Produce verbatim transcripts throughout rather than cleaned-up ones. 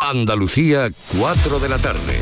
Andalucía, cuatro de la tarde.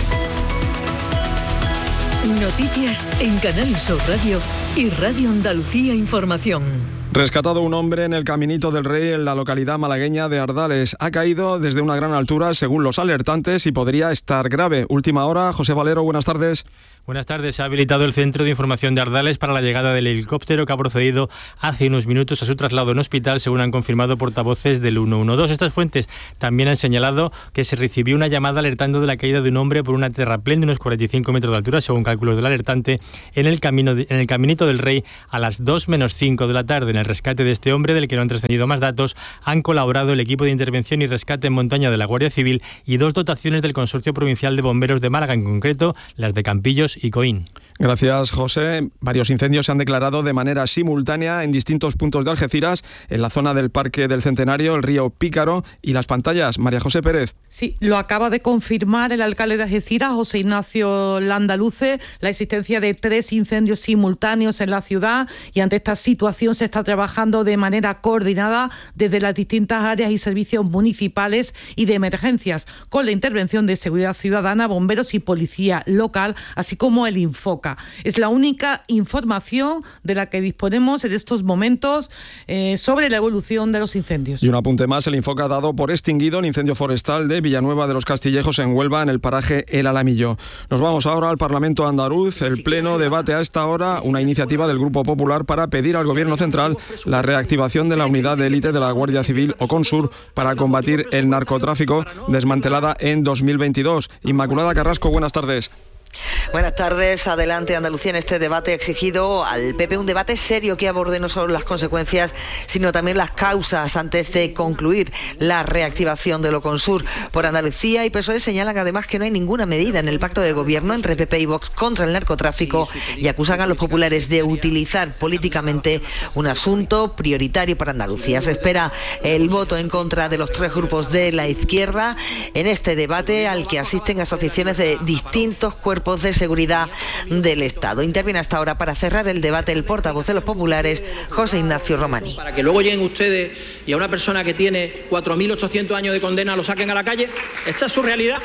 Noticias en Canal Sur Radio y Radio Andalucía Información. Rescatado un hombre en el Caminito del Rey en la localidad malagueña de Ardales. Ha caído desde una gran altura, según los alertantes, y podría estar grave. Última hora, José Valero, buenas tardes. Buenas tardes. Se ha habilitado el Centro de Información de Ardales para la llegada del helicóptero que ha procedido hace unos minutos a su traslado en hospital, según han confirmado portavoces del ciento doce. Estas fuentes también han señalado que se recibió una llamada alertando de la caída de un hombre por una terraplén de unos cuarenta y cinco metros de altura, según cálculos del alertante, en el, camino de, en el Caminito del Rey a las dos menos cinco de la tarde. En el rescate de este hombre, del que no han trascendido más datos, han colaborado el equipo de intervención y rescate en montaña de la Guardia Civil y dos dotaciones del Consorcio Provincial de Bomberos de Málaga, en concreto las de Campillos y Coín. Gracias, José. Varios incendios se han declarado de manera simultánea en distintos puntos de Algeciras, en la zona del Parque del Centenario, el río Pícaro y Las Pantallas. María José Pérez. Sí, lo acaba de confirmar el alcalde de Algeciras, José Ignacio Landaluce, la existencia de tres incendios simultáneos en la ciudad, y ante esta situación se está trabajando de manera coordinada desde las distintas áreas y servicios municipales y de emergencias, con la intervención de Seguridad Ciudadana, bomberos y policía local, así como el Infoca. Es la única información de la que disponemos en estos momentos eh, sobre la evolución de los incendios. Y un apunte más, el Infoca ha dado por extinguido el incendio forestal de Villanueva de los Castillejos en Huelva, en el paraje El Alamillo. Nos vamos ahora al Parlamento andaluz. El Pleno debate a esta hora una iniciativa del Grupo Popular para pedir al Gobierno central la reactivación de la unidad de élite de la Guardia Civil Oconsur para combatir el narcotráfico, desmantelada en dos mil veintidós. Inmaculada Carrasco, buenas tardes. Buenas tardes. Adelante Andalucía en este debate ha exigido al P P un debate serio que aborde no solo las consecuencias, sino también las causas antes de concluir la reactivación del Oconsur. Por Andalucía y P S O E señalan además que no hay ninguna medida en el pacto de gobierno entre P P y Vox contra el narcotráfico y acusan a los populares de utilizar políticamente un asunto prioritario para Andalucía. Se espera el voto en contra de los tres grupos de la izquierda en este debate, al que asisten asociaciones de distintos cuerpos de seguridad del Estado. Interviene hasta ahora para cerrar el debate el portavoz de los populares, José Ignacio Romani. Para que luego lleguen ustedes y a una persona que tiene cuatro mil ochocientos años de condena lo saquen a la calle. ¿Esta es su realidad?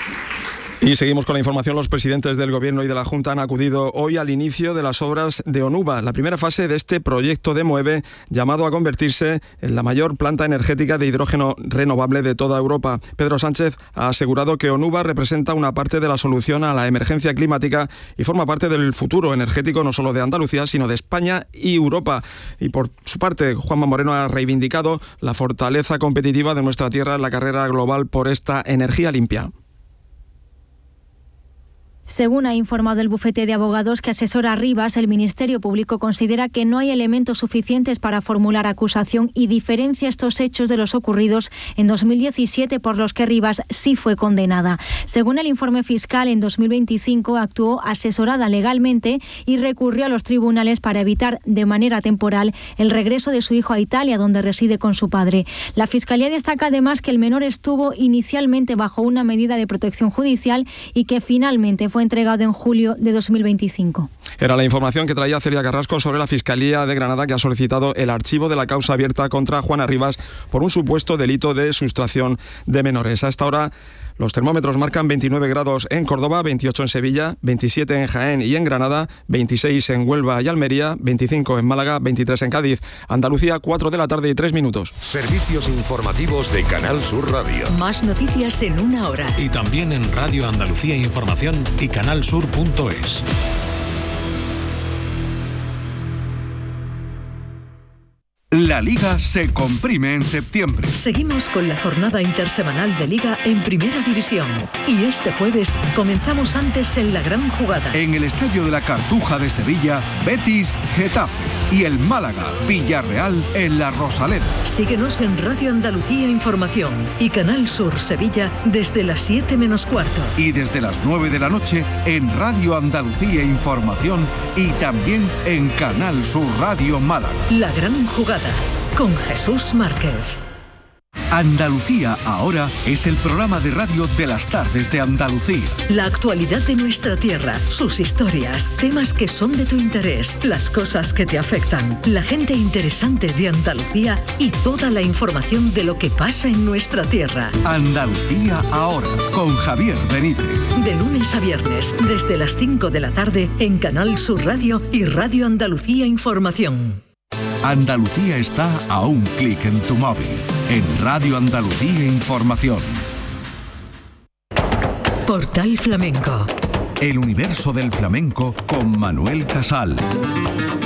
Y seguimos con la información. Los presidentes del Gobierno y de la Junta han acudido hoy al inicio de las obras de Onuba, la primera fase de este proyecto de Moeve, llamado a convertirse en la mayor planta energética de hidrógeno renovable de toda Europa. Pedro Sánchez ha asegurado que Onuba representa una parte de la solución a la emergencia climática y forma parte del futuro energético no solo de Andalucía, sino de España y Europa. Y por su parte, Juanma Moreno ha reivindicado la fortaleza competitiva de nuestra tierra en la carrera global por esta energía limpia. Según ha informado el bufete de abogados que asesora a Rivas, el Ministerio Público considera que no hay elementos suficientes para formular acusación y diferencia estos hechos de los ocurridos en dos mil diecisiete, por los que Rivas sí fue condenada. Según el informe fiscal, en dos mil veinticinco actuó asesorada legalmente y recurrió a los tribunales para evitar de manera temporal el regreso de su hijo a Italia, donde reside con su padre. La Fiscalía destaca además que el menor estuvo inicialmente bajo una medida de protección judicial y que finalmente fue entregado en julio de dos mil veinticinco. Era la información que traía Celia Carrasco sobre la Fiscalía de Granada, que ha solicitado el archivo de la causa abierta contra Juana Rivas por un supuesto delito de sustracción de menores. A esta hora los termómetros marcan veintinueve grados en Córdoba, veintiocho en Sevilla, veintisiete en Jaén y en Granada, veintiséis en Huelva y Almería, veinticinco en Málaga, veintitrés en Cádiz. Andalucía, cuatro de la tarde y tres minutos. Servicios informativos de Canal Sur Radio. Más noticias en una hora. Y también en Radio Andalucía Información y canalsur punto es. La Liga se comprime en septiembre. Seguimos con la jornada intersemanal de Liga en Primera División. Y este jueves comenzamos antes en la gran jugada. En el Estadio de la Cartuja de Sevilla, Betis, Getafe. Y el Málaga, Villarreal en la Rosaleda. Síguenos en Radio Andalucía Información y Canal Sur Sevilla desde las siete menos cuarto. Y desde las nueve de la noche en Radio Andalucía Información y también en Canal Sur Radio Málaga. La gran jugada con Jesús Márquez. Andalucía Ahora es el programa de radio de las tardes de Andalucía. La actualidad de nuestra tierra, sus historias, temas que son de tu interés, las cosas que te afectan, la gente interesante de Andalucía y toda la información de lo que pasa en nuestra tierra. Andalucía Ahora, con Javier Benítez. De lunes a viernes, desde las cinco de la tarde, en Canal Sur Radio y Radio Andalucía Información. Andalucía está a un clic en tu móvil. En Radio Andalucía Información. Portal Flamenco. El universo del flamenco con Manuel Casal.